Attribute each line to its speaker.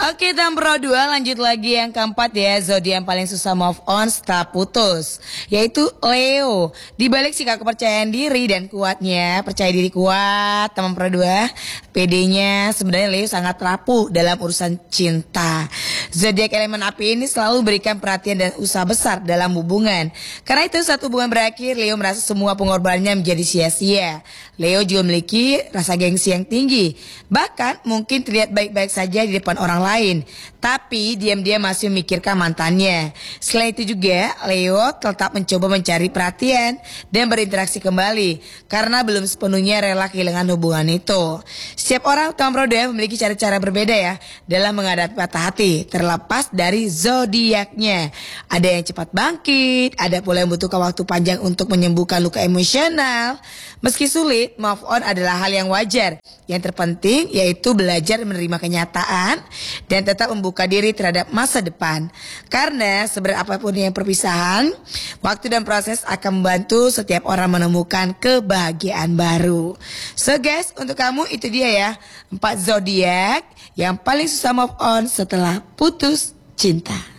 Speaker 1: Oke, Pro 2 lanjut lagi yang keempat ya. Zodiak yang paling susah move on setelah putus, yaitu Leo. Di balik sikap kepercayaan diri dan kuatnya, percaya diri kuat teman Pro 2, PD-nya sebenarnya Leo sangat rapuh dalam urusan cinta. Zodiak elemen api ini selalu berikan perhatian dan usaha besar dalam hubungan. Karena itu saat hubungan berakhir, Leo merasa semua pengorbanannya menjadi sia-sia. Leo juga memiliki rasa gengsi yang tinggi. Bahkan mungkin terlihat baik-baik saja di depan orang lain, tapi diam-diam masih memikirkan mantannya. Selain itu juga, Leo tetap mencoba mencari perhatian dan berinteraksi kembali karena belum sepenuhnya rela kehilangan hubungan itu. Setiap orang Pro 2 memiliki cara-cara berbeda ya dalam menghadapi patah hati, terlepas dari zodiaknya. Ada yang cepat bangkit, ada pula yang membutuhkan waktu panjang untuk menyembuhkan luka emosional. Meski sulit, move on adalah hal yang wajar. Yang terpenting yaitu belajar menerima kenyataan dan tetap membuka diri terhadap masa depan. Karena seberat apapun yang perpisahan, waktu dan proses akan membantu setiap orang menemukan kebahagiaan baru. So guys, untuk kamu itu dia ya, 4 zodiak yang paling susah move on setelah putus cinta.